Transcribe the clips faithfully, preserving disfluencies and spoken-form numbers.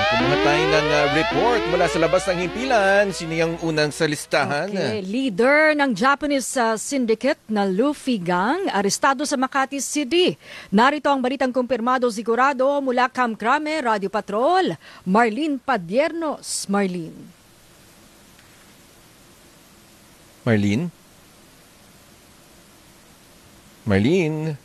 Kumuha tayo ng uh, report mula sa labas ng himpilan. Sino yung unang sa listahan? Okay. Leader ng Japanese uh, syndicate na Luffy Gang, arestado sa Makati City. Narito ang balitang kumpirmado sigurado mula Kamkrame Radio Patrol. Marlene Padiernos. Marlene. Marlene? Marlene?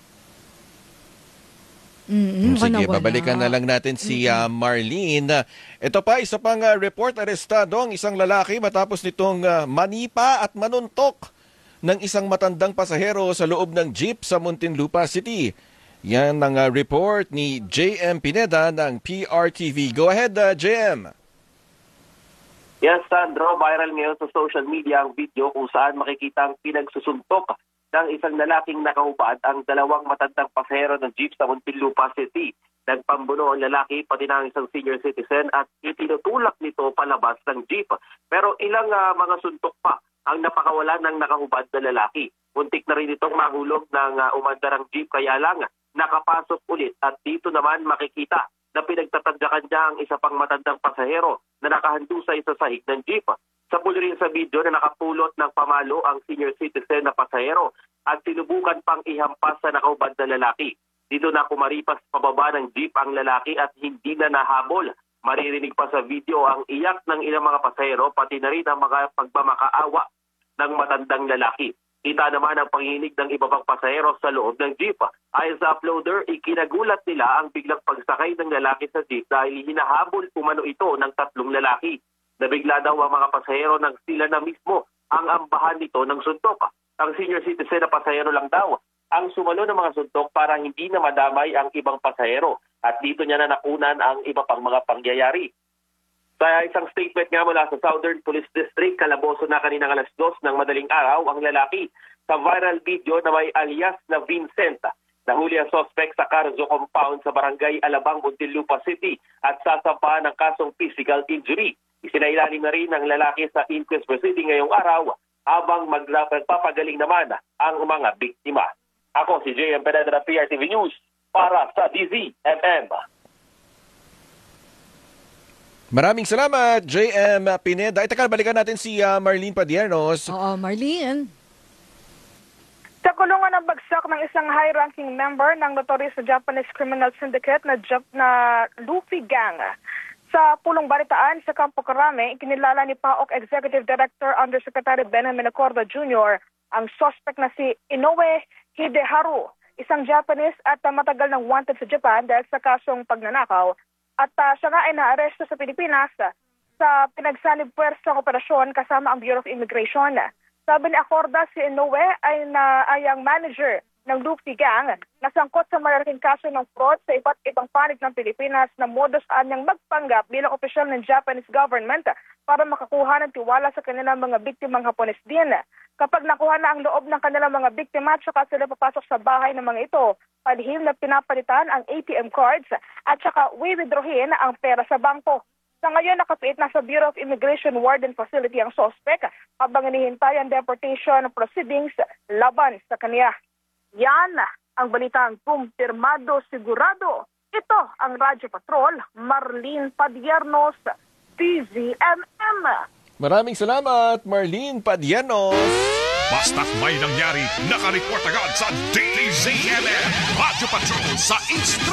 Mm-hmm. Sige, babalikan na lang natin si uh, Marlene. Ito pa, isa pang uh, report, arestado ang isang lalaki matapos nitong uh, manipa at manuntok ng isang matandang pasahero sa loob ng jeep sa Muntinlupa City. Yan ang uh, report ni J M Pineda ng P R T V. Go ahead, uh, J M. Yes, Sandro, viral ngayon sa social media ang video kung saan makikita ang pinagsusuntok ng isang lalaking nakahubad ang dalawang matandang pasahero ng jeep sa Muntinlupa City. Nagpambuno ang lalaki pati ng isang senior citizen at itinutulak nito palabas ng jeep. Pero ilang uh, mga suntok pa ang napakawala ng nakahubad na lalaki. Muntik na rin itong mahulog ng uh, umandarang jeep kaya lang nakapasok ulit at dito naman makikita na pinagtatadyakan niya ang isa pang matandang pasahero na nakahandusay sa sahig ng jeep. Sabuli rin sa video na nakapulot ng pamalo ang senior citizen na pasahero at sinubukan pang ihampas sa nakahubad na lalaki. Dito na kumaripas pababa ng jeep ang lalaki at hindi na nahabol. Maririnig pa sa video ang iyak ng ilang mga pasahero pati na rin ang mga pagmamakaawa ng matandang lalaki. Kita naman ang panginig ng iba pang pasahero sa loob ng jeep. Ayon sa uploader, ikinagulat nila ang biglang pagsakay ng lalaki sa jeep dahil hinahabol umano ito ng tatlong lalaki. Nabigla daw ang mga pasahero nang sila na mismo ang ambahan nito ng suntok. Ang senior citizen na pasahero lang daw ang sumalo ng mga suntok para hindi na madamay ang ibang pasahero at dito niya na nakunan ang iba pang mga pangyayari. Sa isang statement nga mula sa Southern Police District, Calabozo na kaninang alas dos ng madaling araw ang lalaki sa viral video na may alias na Vincent. Nahuli ang suspect sa Carzo compound sa barangay Alabang, Muntinlupa City at sasampahan ng kasong physical injury. Isinailalim na rin ng lalaki sa inquest proceeding ngayong araw habang magpapagaling naman ang mga biktima. Ako si J M Pineda, P R T V News para sa D Z M M. Maraming salamat, J M Pineda. Itakal, balikan natin si uh, Marlene Padiernos. Oo, Marlene. Sa kulungan ng bagsak ng isang high-ranking member ng notorious na Japanese criminal syndicate na, Jap na Luffy Gang. Sa pulong balitaan sa Campo Crame, ikinilala ni P A O C Executive Director Undersecretary Benjamin Acorda Junior ang suspect na si Inoue Hideharu, isang Japanese at uh, matagal ng wanted sa Japan dahil sa kasong pagnanakaw. At uh, siya nga ay naaresto sa Pilipinas uh, sa pinagsanib puwersang operasyon kasama ang Bureau of Immigration. Sabi ni Acorda, si Inoue ay, na, ay ang manager ng Luffy Gang na sangkot sa malalaking kaso ng fraud sa iba't ibang panig ng Pilipinas na modus anyang magpanggap bilang opisyal ng Japanese government para makakuha ng tiwala sa kanilang mga biktimang Hapones din. Kapag nakuha na ang loob ng kanilang mga biktima at saka sila papasok sa bahay ng mga ito, palihim na pinapalitan ang A T M cards at saka withdrawin ang pera sa bangko. Sa ngayon, nakapiit na sa Bureau of Immigration Warden Facility ang suspect habang hinihintay ang deportation proceedings laban sa kanya. Yan ang balitang kumpirmado sigurado. Ito ang Radyo Patrol, Marlene Padiernos, D Z M M. Maraming salamat, Marlene Padiernos. Basta't may nangyari, nakareport agad sa D Z M M. Radyo Patrol sa Instagram.